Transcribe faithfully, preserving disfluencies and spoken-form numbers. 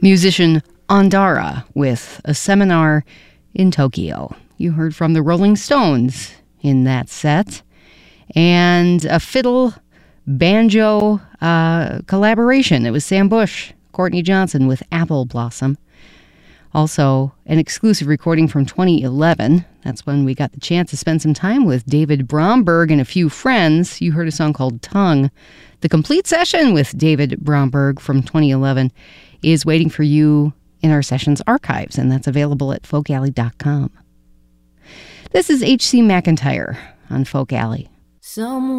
Musician Andara with a seminar in Tokyo. You heard from the Rolling Stones in that set. And a fiddle banjo uh, collaboration. It was Sam Bush, Courtney Johnson with Apple Blossom. Also, an exclusive recording from twenty eleven. That's when we got the chance to spend some time with David Bromberg and a few friends. You heard a song called Tongue. The complete session with David Bromberg from twenty eleven is waiting for you in our sessions archives, and that's available at folk alley dot com. This is H C McEntire on Folk Alley. Some